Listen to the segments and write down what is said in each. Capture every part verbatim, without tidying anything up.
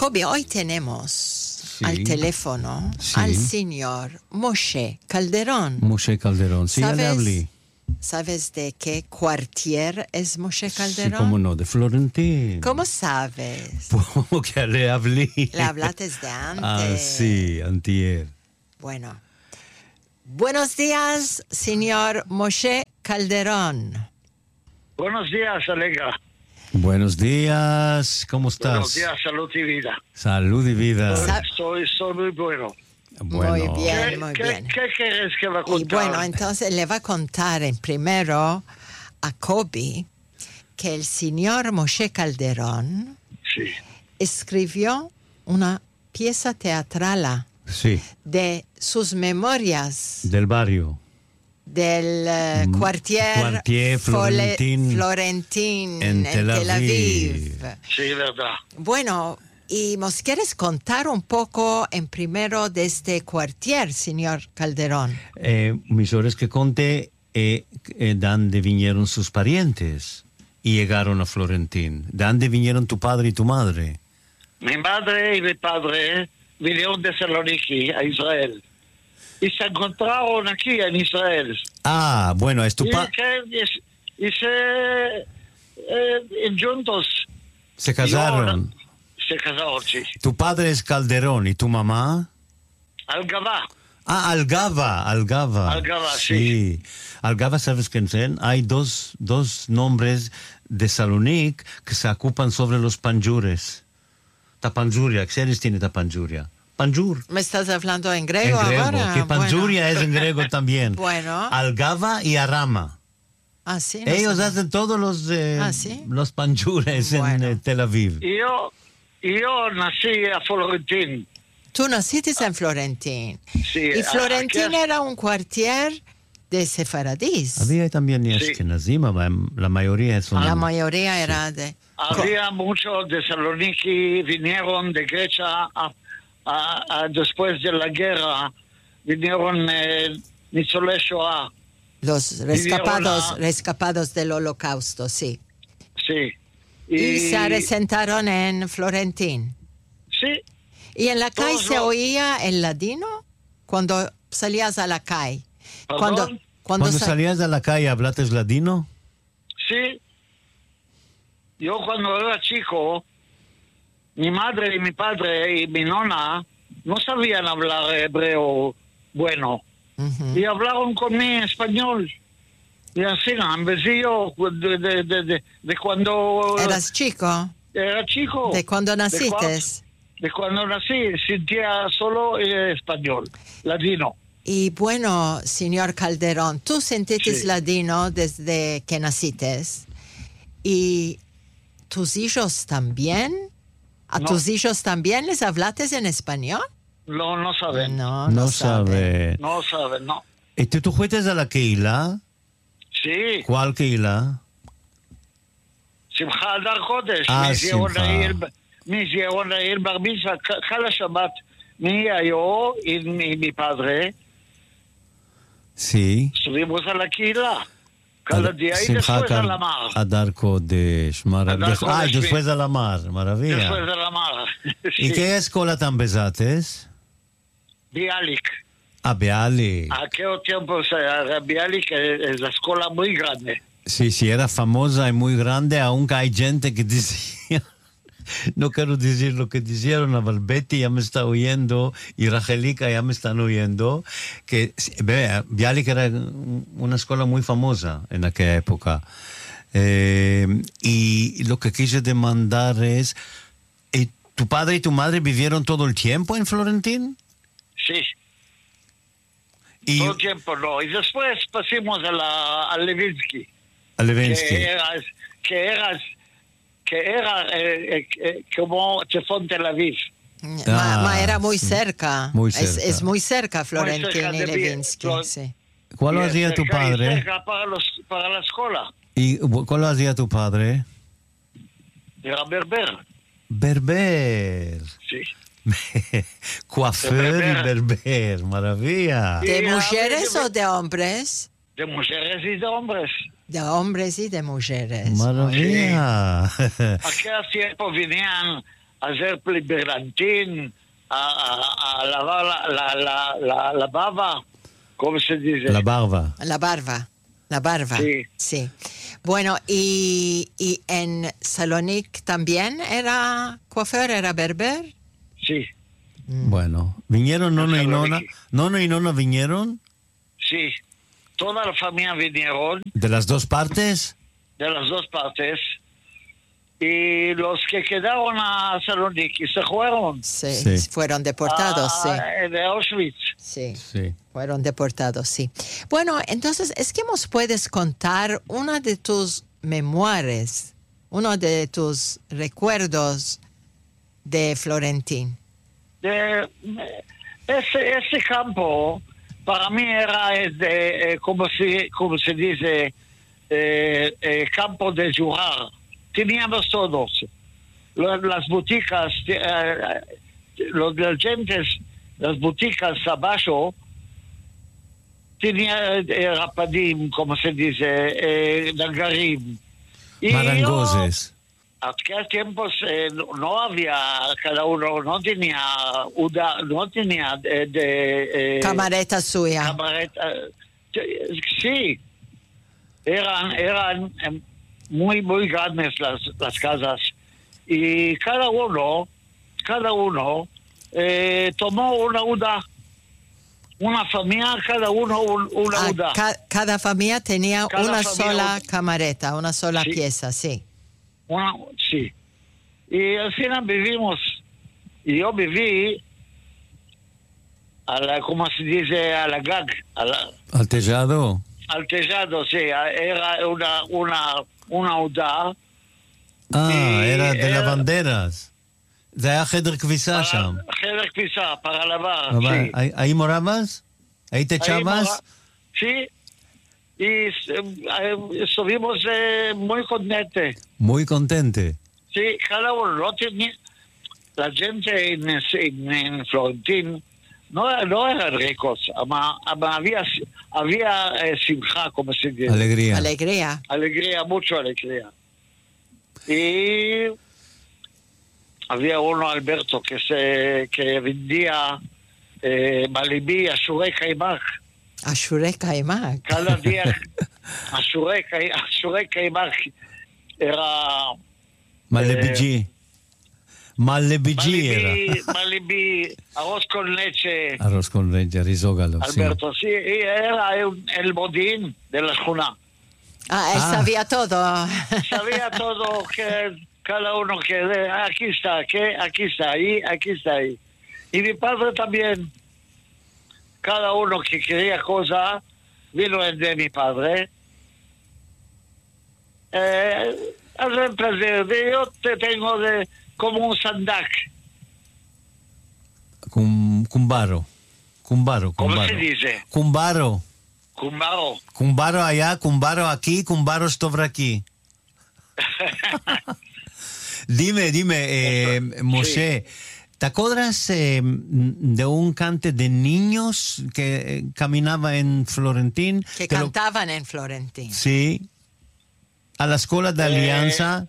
Jacobi, hoy tenemos sí. al teléfono sí. al señor Moshe Calderón. Moshe Calderón, sí, ya le hablé. ¿Sabes de qué cuartier es Moshe Calderón? Sí, cómo no, de Florentín. ¿Cómo sabes? Porque le hablé. Le hablaste de antes. Ah, sí, antier. Bueno. Buenos días, señor Moshe Calderón. Buenos días, Alegra. Buenos días, ¿cómo estás? Buenos días, salud y vida. Salud y vida. Soy, soy muy bueno. Bueno. Muy bien, ¿Qué, muy qué, bien. ¿Qué quieres que va a Y contar? bueno, entonces le va a contar en primero a Kobi que el señor Moshe Calderón Sí. escribió una pieza teatral Sí, de sus memorias del barrio. del uh, cuartier, Quartier Florentín, Florentín en, en Tel Tel Aviv. Aviv. Sí, verdad. Bueno, y nos quieres contar un poco en primero de este cuartier, señor Calderón. Eh, misores que conté eh, eh, de dónde vinieron sus parientes y llegaron a Florentín. ¿De dónde vinieron tu padre y tu madre? Mi madre y mi padre vinieron de Saloniki a Israel. Y se encontraron aquí en Israel. Ah, bueno, es tu Y, padre. que, y, y se eh, juntos. Se casaron. Yo, se casaron, sí. Tu padre es Calderón y tu mamá. Algaba. Ah, Algaba, Algaba. Algaba, sí. sí. Algaba, ¿sabes qué es? Hay dos, dos nombres de Salonic que se ocupan sobre los panjures. Tapanjuria, ¿qué seres tiene Tapanjuria? Panjur. ¿Me estás hablando en griego, en griego ahora? que Panjuria bueno. es en griego también. Bueno. Algaba y Arama. Ah, sí. No Ellos sabía. hacen todos los, eh, ¿Ah, sí? los panjures Bueno. en eh, Tel Aviv. Yo, yo nací a Florentín. Tú naciste en Florentín. Sí, y Florentín aquí- era un cuartier de sefaradís. Había también Sí. Ashkenazim, la mayoría son... La mayoría era de... Había muchos de Saloniki, vinieron de Grecia a, a, a, después de la guerra, vinieron eh, Nitzolei Shoah, Los rescapados, Vivieron a- rescapados del holocausto, sí. sí. Y, se asentaron en Florentín. Sí, ¿Y en la calle Todos se los- oía el ladino? Cuando salías a la calle. ¿Perdón? Cuando, cuando, Cuando sa- salías de la calle, ¿hablaste ladino? sí. Yo cuando era chico, mi madre y mi padre y mi nona no sabían hablar hebreo bueno. Ujú. Y hablaron conmigo en español. Y así, en vez de yo, de, de, de, de, de cuando ¿Eras chico? era chico. ¿De cuando naciste? cua- De cuando nací, sentía solo eh, español, ladino. Y bueno, señor Calderón, tú sentiste Sí. ladino desde que naciste. ¿Y tus hijos también? ¿A No. tus hijos también les hablaste en español? No, no saben. No, No no saben. sabe. No saben, no. ¿Y tú, tú fuiste a la Keila? Sí, ¿Cuál Keila? Simcha Adar Kodesh. Ah, me hicieron Simcha. ir, me hicieron ir bar mitzvah ca- cada Shabbat. Mi yo y mi, mi padre Sí. subimos a la Kila. Cada Ad- día y Simcha después a Kal- la mar. Adar Kodesh. Mara- Adar des- Ah, Kodesh, y después a la mar. Maravilla. Después de la mar. ¿Y Sí. qué escuela tan besates? Bialik. A Beali. A aquel tiempo o sea, Bialik es la escuela muy grande. Sí, sí, era famosa y muy grande, aunque hay gente que decía, no quiero decir lo que dijeron, a Betty ya me está oyendo y Rachelica ya me están oyendo, que ve, Bialik era una escuela muy famosa en aquella época. Eh, y lo que quise demandar es, ¿y ¿tu padre y tu madre vivieron todo el tiempo en Florentín? Sí. Y Todo el tiempo no. Y después pasamos a, la, a Levinsky. a Levensky. Que era, que era, que era eh, eh, como Chefón Tel Aviv. Ma, Ah, ma era muy sí. cerca. Muy Es, cerca. es muy cerca Florentín cerca y de Vie- Levinsky. Flor- Sí. ¿Cuál lo Y hacía tu cerca- y padre? cerca para, los, para la escuela. ¿Y cuál lo hacía tu padre? Era berber. Berber. Sí. Coiffeur De y berber. berber, maravilla. Sí. ¿De Y a mujeres ver, o de hombres? De mujeres y de hombres. De hombres y de mujeres. Maravilla. Aquel tiempo venían hacer brillantín, a, a, a lavar la, la, la, la, la baba, ¿cómo se dice? La barba. La barba. La barba. Sí. Sí. Bueno, y, y en Salonic también era coiffeur, era berber. Sí, Bueno, ¿vinieron Nono y Nona? ¿Nono y Nona vinieron? sí. Toda la familia vinieron ¿De las dos partes? de las dos partes. Y los que quedaron a Saloniki se fueron Sí, Sí. fueron deportados, a, sí. de Auschwitz. Sí. Sí. Fueron deportados, sí. Bueno, entonces, es que nos puedes contar una de tus memorias, uno de tus recuerdos de Florentín. De, ese, ese campo para mí era este, eh, como, se, como se dice, eh, eh, campo de jugar. Teníamos todos. Lo- Las boticas, eh, los gentes, las boticas abajo, tenía eh, rapadim, como se dice, eh, nagarim. Y Marangoses. yo, aquel tiempo eh, no, no había, cada uno no tenía, una, no tenía de... de eh, Camareta suya. camareta. Eh, Sí, eran, eran eh, muy, muy grandes las, las casas. Y cada uno, cada uno eh, tomó una uda. Una familia, cada uno un- una Ah, uda. ca- cada familia tenía Cada una familia sola un- camareta, una sola Sí. pieza, sí. Una, sí. Y al final vivimos. Y yo viví a la, ¿cómo se dice? A la gag, a la, ¿Al tejado? al tejado, sí. Era una, una, una uda. Ah, Y era de era- lavanderas. זה היה חדר כביסה שם. חדר כביסה, para lavar, אבל, sí. ¿ahí, ahí morabas? ¿Ahí te Ahí echabas? mora- Sí. Y eh, estuvimos eh, muy contentos. Muy contente. Sí, cada uno no tenía. La gente en, en, en Florentín no, no eran ricos, ama, ama había, había eh, simja, como se dice. Alegría. Alegría. Alegría, mucho alegría. Y había uno, Alberto, que se que vendía eh, Malibí, Ashuray Caimac. Ashure Kaimak. Cada día, Ashuray Cai- Ashuray Caimac era מלביג'י. מלביג'י era. Malibí, Malibí, arroz con leche. Arroz con leche, risógalo. sí. Alberto, sí, y era un- el bodín de la Juna. Ah, él Ah. sabía todo. Sabía todo que cada uno que de, aquí está, que aquí está ahí, aquí está ahí. Y mi padre también. Cada uno que quería cosa vino de mi padre. Eh, hace el placer de yo te tengo de como un sandak. Cum- Cumbaro. Cumbaro, ¿Cómo cumbaro. se dice? Cumbaro. Cumbaro. Cumbaro allá, cumbaro aquí, cumbaro sobre aquí. Dime, dime, eh, Moshe, ¿te acuerdas eh, de un cante de niños que eh, caminaba en Florentín? Que Te lo- cantaban en Florentín. Sí. A la escuela de Alianza.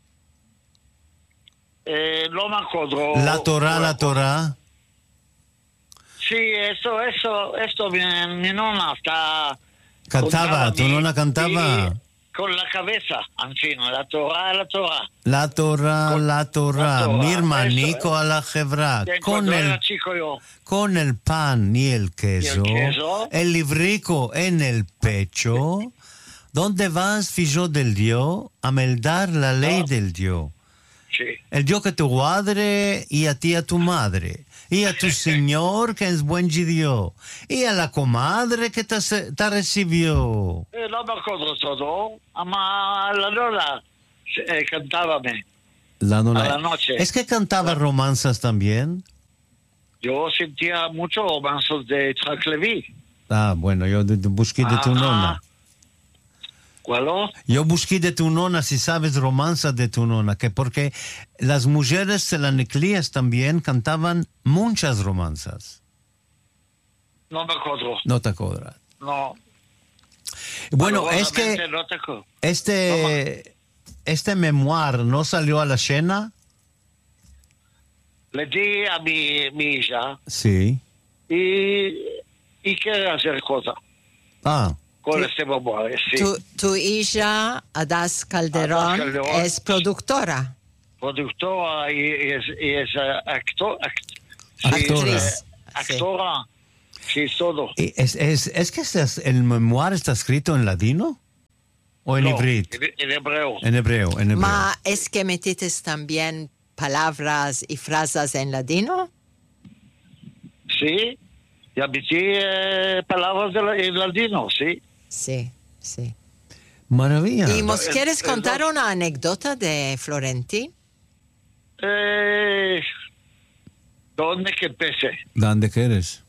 Eh, no me acuerdo. La Torah, la Torah. Sí, eso, eso, esto, mi, mi nonna está... Cantaba, contaba tu mi- nonna cantaba. mi- con la cabeza, en fin, la Torah, la Torah. La Torah, Con- la Torah. la Torah, Mi eso, hermanico a la Jebra. Que Con cuando el, era chico yo. con el pan y el queso. Y el queso. El librico en el pecho. ¿Dónde vas, figlio del Dios? A meldar la ley Ah. del Dios. Sí. El Dios que tu padre y a ti a tu madre. Y a tu señor que es buen Dios. Y a la comadre que te, se- te recibió. Eh, no me acuerdo todo, ama la nonna eh, cantábame. La nona- A la noche. ¿Es que cantaba romanzas también? Yo sentía mucho romanzos de Yitzhak Levi. Ah, bueno, yo de- de- busqué de tu Ah, nona. ¿Cuál? Yo busqué de tu nona, si sabes romanzas de tu nona, que porque las mujeres selaniclías también cantaban muchas romanzas. No me acuerdo. No te acuerdas. No. Bueno, es que Valorosamente no te acuerdo. este, este memoir no salió a la escena. le di a mi, mi hija Sí. y, y quiere hacer cosas Ah, con Sí. este memoria, sí. Tu, tu hija, Adas Calderón, Adas Calderón. es productora. Productora y, y es, y es eh, actor, act- sí, Actora. eh, Sí. actora, sí, todo. ¿y ¿es, es, es que estás- el memoir está escrito en ladino o en No, ivrit? en, en hebreo. En hebreo, en hebreo. Ma, ¿es que metiste también palabras y frases en ladino? Sí, y metí eh, palabras de la- en ladino, sí. Sí, sí. Maravilla. ¿Y nos el- quieres el contar dos- una anécdota de Florentín? Eh, ¿Dónde que empecé? ¿Dónde que eres?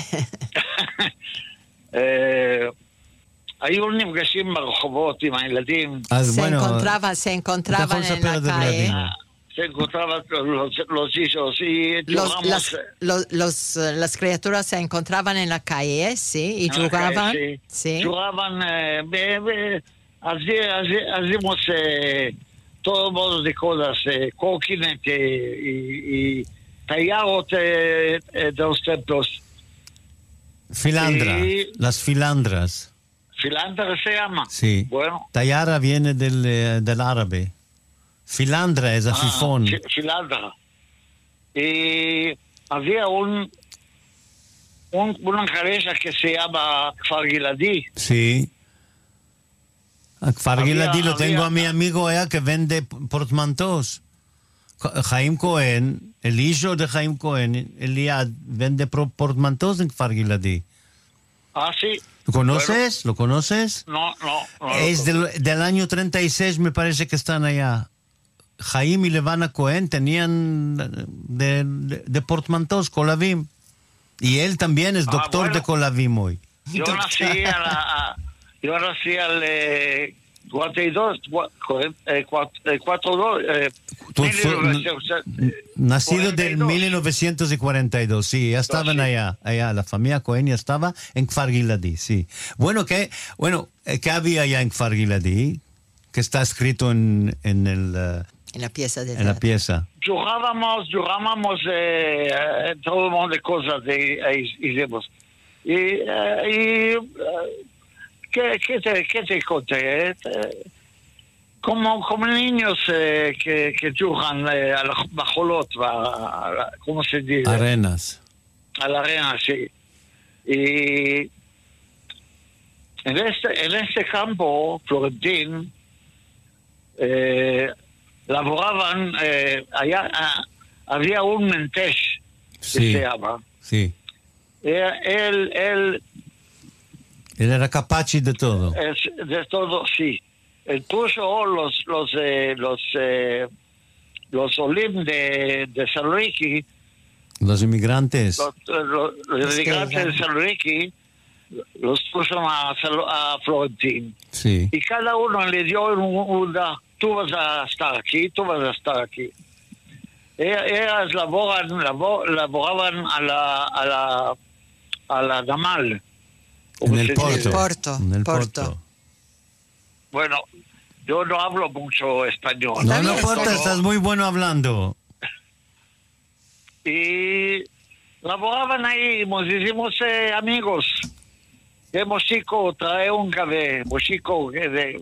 אה, היו נפגשים ברחובות עם הילדים, Ah, Se bueno, encontraba, se encontraban יכול en לספר la את זה calle. בלדינו. se encontraban los, los hijos y Los, jugamos las, los, los, eh, las criaturas se encontraban en la calle, sí, y en la jugaban. calle, sí. Sí. Jugaban, eh, be- be- así- así- hacíamos eh, todo modo de cosas, eh, coquinet eh, y, y tallados eh, eh, de los templos. Filandra, Sí. las filandras. Filandra se llama. Sí. Bueno. Tayara viene del, eh, del árabe. Filandra es Ah, afifón. fi- Filandra. Y había un, un una cabeza que se llama Kfar Giladi. Sí. A Kfar Había- Giladi lo había- tengo a mi amigo allá que vende portmanteaus. Ja- Jaim Cohen, el hijo de Jaim Cohen, Eliad, vende pro- portmanteaus en Kfar Giladi. Ah, sí. ¿Lo conoces? ¿Lo conoces? No, no. no Es del, del año treinta y seis, me parece que están allá. Jaim y Levana Cohen tenían de, de, de portmanteaus, Colavim. Y él también es Ah, doctor bueno. de Colavim hoy. Yo nací a la, a- yo nací al eh, cuarenta y dos, cua- cuaren- eh, cuat- eh, cuarenta y dos, eh, Tú mil fu- novecientos, eh, Nacido cuarenta y del dos. mil novecientos cuarenta y dos, sí, ya estaban sí. allá, allá, la familia Cohen ya estaba en Kfar Giladi, sí. Bueno, ¿qué, bueno, eh, ¿qué había allá en Kfar Giladi? Que está escrito en, en, el, eh, En la pieza de en la teatro. pieza. Jugábamos, jugábamos eh, eh, todo el mundo de cosas de, eh, hicimos. Y, eh, y eh, ¿qué, qué te, qué te conté? Eh, como, como niños eh, que, que juegan eh, a la bajolot, a, a la- ¿cómo se dice? Arenas. A la arena, sí. Y en este, en este campo, Florentín, eh, laboraban, eh, allá ah, había un mentesh que Sí. se llama. Sí. Era- Él, él, Él era capachi de todo. es de todo, sí. Él puso los, los, eh, los, eh, los olim de, de San Ricky, Los inmigrantes. los, los, los Los que inmigrantes de iban. San Ricky, los puso a, Sal- a Florentín. Sí. Y cada uno le dio un- una, tú vas a estar aquí, tú vas a estar aquí. E- Ellas laboran, labo- laboraban a la, a la, a la Damal. En como el se Porto. dice. Porto, En el Porto. Porto. Bueno, yo no hablo mucho español. No, no bien, importa, Solo- estás muy bueno hablando. Y laboraban ahí, nos hicimos eh, amigos. Que Mochico trae un café, Mochico, que de...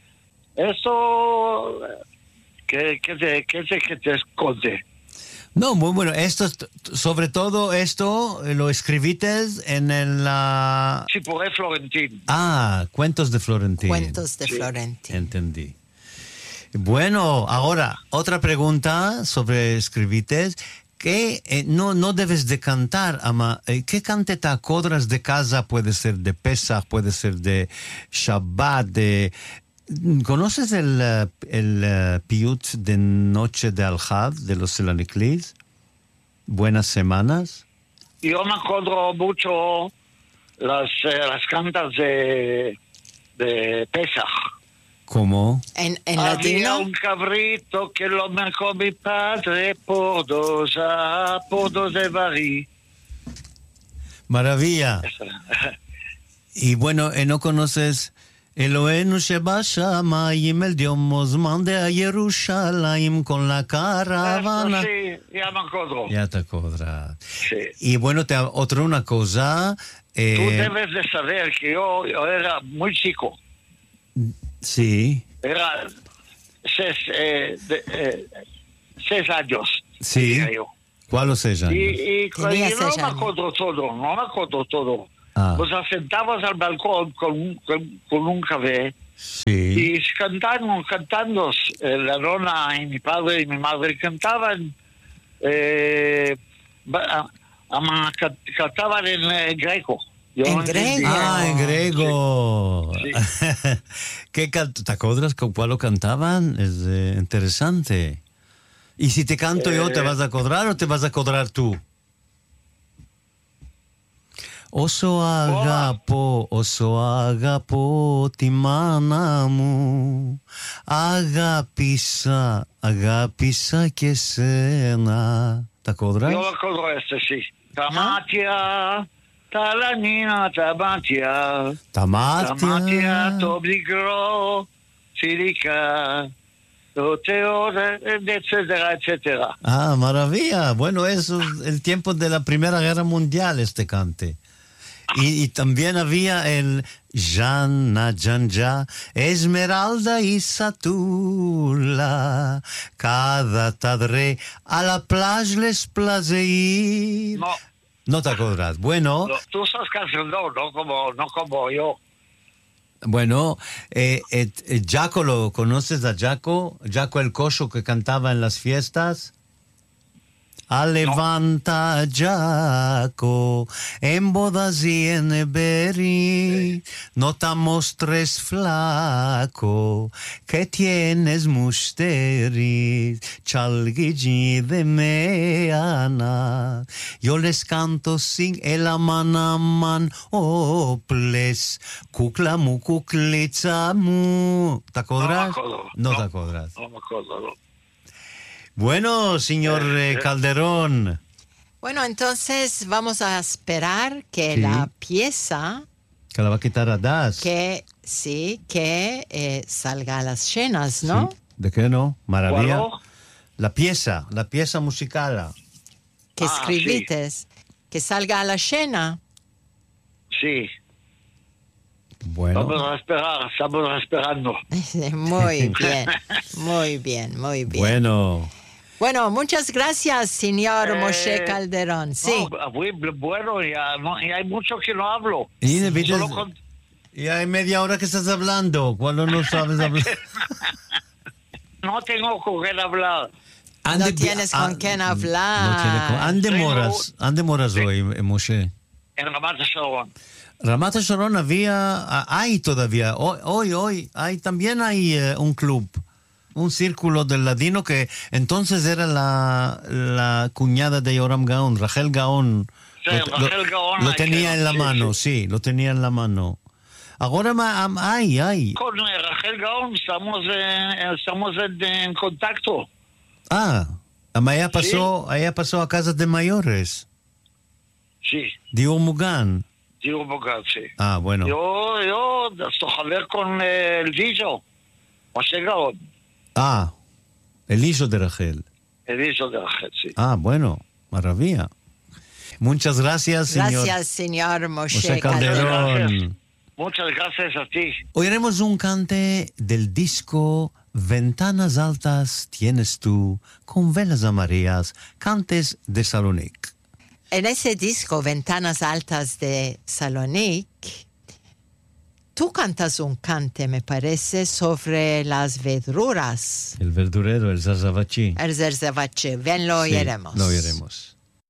Esto, que, que, te, que, te, que te conté. No, muy bueno. Esto, es- sobre todo esto, eh, lo escribiste en el... ah, Sí, por Florentín. ah, Cuentos de Florentín. Cuentos de Sí. Florentín. Entendí. Bueno, ahora, otra pregunta sobre escribites. ¿Qué eh, no, no debes de cantar, ama? Eh, ¿Qué canteta codras de casa puede ser de Pesach, puede ser de Shabbat, de... ¿Conoces el, eh, el eh, piut de Noche de Al-Had de los Selaniklis? Buenas semanas. Yo me acuerdo mucho las, eh, las cantas de, de Pesach. ¿Cómo? En, en Había latino, un cabrito que lo marcó mi padre por dos, ah, por dos de Bari. Maravilla. Y bueno, eh, ¿no conoces אלוהינו שבשמיים אל דיומו זמן de Jerusalén con la caravana. Eso sí, ya me acuerdo. Ya te acuerdas. Sí. Y bueno, te, otra una cosa. Eh, Tú debes de saber que yo, yo era muy chico. Sí, Era seis, eh, de, eh, seis años. sí. diría yo. ¿Cuál seis años? Y, y, Tenía y no seis me años. acuerdo todo, no me acuerdo todo. Ah. Nos sentabas al balcón con, un- con, con un café Sí. y cantaban, cantando, eh, la nonna y mi padre y mi madre cantaban, eh, ba- a- a- ca- cantaban en eh, greco. Yo En no entendía. griego. Ah, en griego. Sí. ¿Qué can- ¿Te acuerdas con cuál lo cantaban? Es eh, interesante. ¿Y si te canto yo, te Eh. vas a acordar o te vas a acordar tú? Όσο αγαπώ, όσο αγαπώ τη μάνα μου, αγάπησα, αγάπησα και σένα. ¿Te acuerdas? Yo me acuerdo este, sí. Τα μάτια, τα λανίνα, τα μάτια, Τα τα μάτια, μάτια. το μικρό, φιλικά, το Θεό, etcétera, etcétera. Ah, maravilla. Bueno, eso es el tiempo de la Primera Guerra Mundial, este cante. Y, y también había el Jana Janja, Esmeralda y Satula. Cada tarde a la playa les place ir. No, No te acuerdas. Bueno, no, tú sos canción, no, no como, no como yo. bueno, eh, eh, eh, Jaco, ¿lo conoces a Jaco? Jaco el cocho que cantaba en las fiestas. A levanta Jaco, en bodas y en beri, no te mostres flaco, que tienes musteris, chalgigi de meana. Yo les canto sin el amanaman, oples, kuklamu, kuklitzamu. ¿Te acuerdas? acuerdo, No no. te acuerdas. No me acuerdo, no. Bueno, señor eh, Calderón. Bueno, entonces vamos a esperar que Sí. la pieza, Que la va a quitar a Das. que sí, que eh, salga a las llenas, ¿no? Sí. ¿De qué no? Maravilla. ¿Cuál? La pieza, la pieza musical. Que Ah, escribites, que salga a la llena. Sí, Bueno, vamos a esperar, estamos esperando. Muy bien, muy bien, muy bien. bueno. Bueno, muchas gracias, señor Eh, Moshe Calderón. Sí. No, muy bueno, ya, no, ya hay mucho que no hablo. Y de veras- Solo con- y hay media hora que estás hablando. ¿Cuándo no sabes hablar? no tengo con quién hablar. No tienes con quién hablar. No tiene con... ¿Ande Tengo- moras? ¿Ande moras hoy, eh, Moshe? En Ramat Sharon. Ramat Sharon había, ah, hay todavía, hoy, hoy, hoy, hay, también hay eh, un club, un círculo del ladino que entonces era la, la cuñada de Yoram Gaon, Rachel Gaon. Sí, Rachel Gaon, lo hay tenía que- en la sí, mano, sí. lo tenía en la mano. Ahora ma- am- hay, hay. Con eh, Rachel Gaon estamos, eh, estamos en, en contacto. Ah, ella pasó, ella pasó a casas de mayores, Sí, Dio Mugan. digo בוגד, sí. Ah, bueno. yo, yo, estoy חבר con eh, el Dijo, Moshe Gaon, Ah, el hijo de Rachel. el Dijo de Rachel, sí. Ah, bueno, maravilla. Muchas gracias, señor. Gracias, señor Moshe, José Calderón. Calderón. Muchas gracias a ti. Oiremos un cante del disco Ventanas Altas Tienes Tú, con velas amarillas, cantes de Salonic. En ese disco, Ventanas Altas de Salonic, tú cantas un cante, me parece, sobre las verduras. El verdurero, el zarzavachi. El Zerzavache. Bien, lo Sí, oiremos. lo oiremos.